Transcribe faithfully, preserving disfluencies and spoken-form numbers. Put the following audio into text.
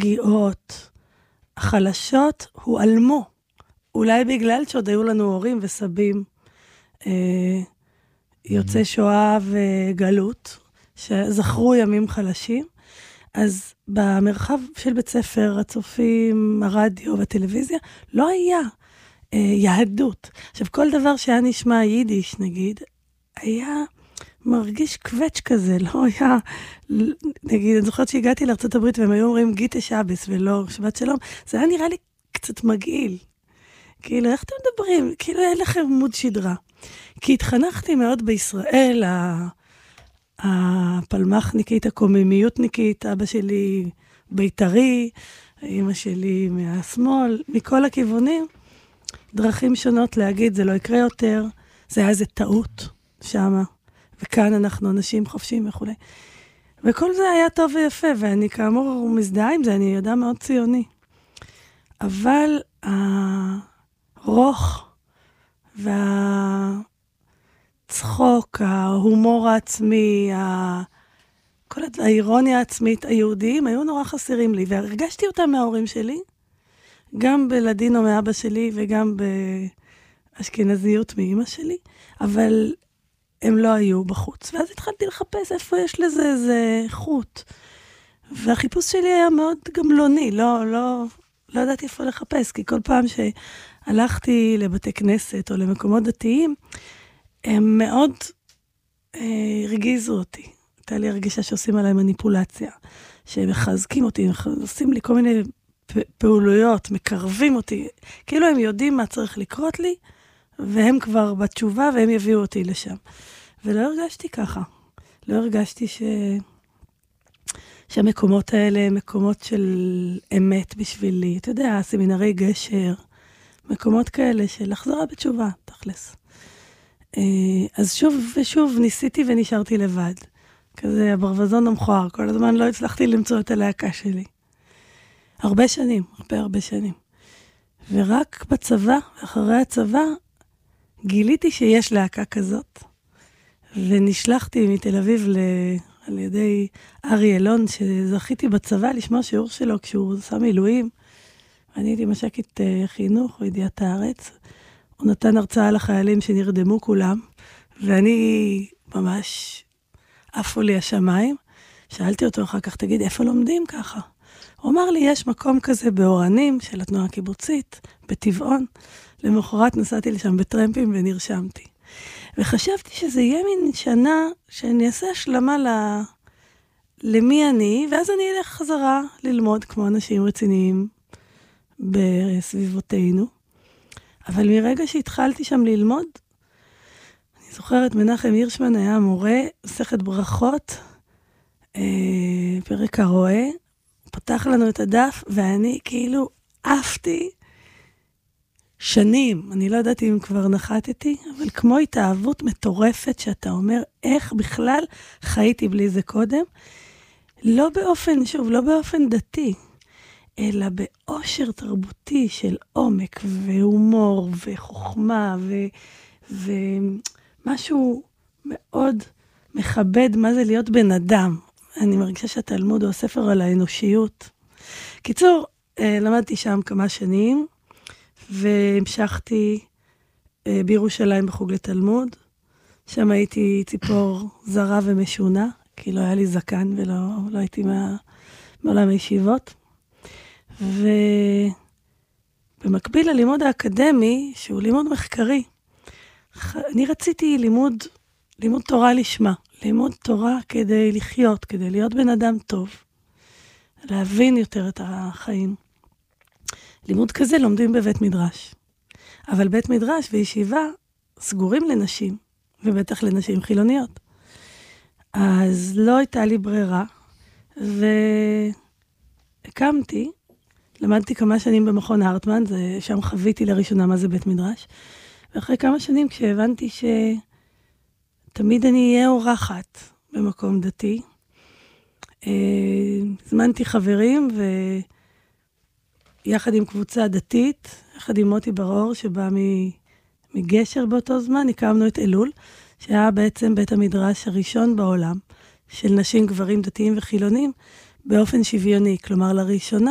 הפגיעות, החלשות, הועלמו. אולי בגלל שעוד היו לנו הורים וסבים, אה, יוצאי שואה וגלות, שזכרו ימים חלשים. אז במרחב של בית ספר, הצופים, הרדיו והטלוויזיה, לא היה אה, יהדות. עכשיו, כל דבר שהיה נשמע יידיש, נגיד, היה מרגיש קווץ' כזה, לא היה, נגיד, אני זוכרת שהגעתי לארצות הברית, והם היו אומרים גיטה שבס ולא שבת שלום, זה היה נראה לי קצת מגעיל. כאילו, איך אתם מדברים? כאילו, אין לכם מוד שדרה. כי התחנכתי מאוד בישראל, הפלמחניקית, הקוממיותניקית, אבא שלי בית"רי, אמא שלי מהשמאל, מכל הכיוונים, דרכים שונות להגיד, זה לא יקרה יותר, זה היה איזה טעות שמה, וכאן אנחנו אנשים חופשיים וכו'. וכל זה היה טוב ויפה, ואני כאמור מזדהה עם זה, אני יודע מאוד ציוני. אבל הרוח והצחוק, ההומור העצמי, כל האירוניה העצמית היהודיים היו נורא חסרים לי, והרגשתי אותם מההורים שלי, גם בלדינו מאבא שלי וגם באשכנזיות מאמא שלי, אבל הם לא היו בחוץ. ואז התחלתי לחפש איפה יש לזה איזה חוט. והחיפוש שלי היה מאוד גמלוני, לא, לא, לא ידעתי איפה לחפש, כי כל פעם שהלכתי לבתי כנסת או למקומות דתיים, הם מאוד אה, הרגיזו אותי. הייתה לי הרגישה שעושים עליי מניפולציה, שהם מחזקים אותי, עושים לי כל מיני פעולויות, מקרבים אותי, כאילו הם יודעים מה צריך לקרות לי, והם כבר בתשובה, והם יביאו אותי לשם. ולא הרגשתי ככה. לא הרגשתי ש... שהמקומות האלה הם מקומות של אמת בשבילי. אתה יודע, סמינרי גשר, מקומות כאלה של החזרה בתשובה, תכלס. אז שוב ושוב ניסיתי ונשארתי לבד. כזה הברווזון המכוער, כל הזמן לא הצלחתי למצוא את הלהקה שלי. הרבה שנים, הרבה הרבה שנים. ורק בצבא, אחרי הצבא, גיליתי שיש להקה כזאת, ונשלחתי מתל אביב ל... על ידי ארי אלון, שזכיתי בצבא לשמוע שיעור שלו כשהוא עשה מילואים. אני הייתי משקית חינוך וידיעת הארץ. הוא נתן הרצאה לחיילים שנרדמו כולם, ואני ממש עפו לי השמיים. שאלתי אותו אחר כך, תגיד, איפה לומדים ככה? הוא אמר לי, יש מקום כזה באורנים של התנועה הקיבוצית, בטבעון. למחרת נסעתי לשם בטרמפים ונרשמתי. וחשבתי שזה יהיה מין שנה שאני אעשה השלמה ל... למי אני, ואז אני אלך חזרה ללמוד כמו אנשים רציניים בסביבותינו. אבל מרגע שהתחלתי שם ללמוד, אני זוכרת, מנחם הירשמן היה מורה, מסכת ברכות, אה, פרק הרואה, פתח לנו את הדף, ואני כאילו עפתי שנים, אני לא יודעת אם כבר נחתתי, אבל כמו התאהבות מטורפת שאתה אומר, איך בכלל חייתי בלי זה קודם, לא באופן, שוב, לא באופן דתי, אלא באושר תרבותי של עומק והומור וחוכמה ו... ומשהו מאוד מכבד מה זה להיות בן אדם. אני מרגישה שהתלמוד הוא הספר על האנושיות. קיצור, למדתי שם כמה שנים, והמשכתי בירושלים בחוג לתלמוד. שם הייתי ציפור זרה ומשונה, כי לא היה לי זקן ולא לא הייתי מה, מעולם הישיבות. ובמקביל ללימוד האקדמי, שהוא לימוד מחקרי, אני רציתי לימוד, לימוד תורה לשמה, לימוד תורה כדי לחיות, כדי להיות בן אדם טוב, להבין יותר את החיים. לימוד כזה לומדים בבית מדרש. אבל בית מדרש וישיבה סגורים לנשים, ובטח לנשים חילוניות. אז לא הייתה לי ברירה, והקמתי, למדתי כמה שנים במכון הרטמן, זה, שם חוויתי לראשונה מה זה בית מדרש, ואחרי כמה שנים כשהבנתי שתמיד אני אהיה אורחת במקום דתי, הזמנתי חברים ו... יחד עם קבוצה דתית, יחד עם מוטי ברור, שבא מגשר באותו זמן, הקמנו את אלול, שהיה בעצם בית המדרש הראשון בעולם, של נשים, גברים, דתיים וחילונים, באופן שוויוני. כלומר, לראשונה,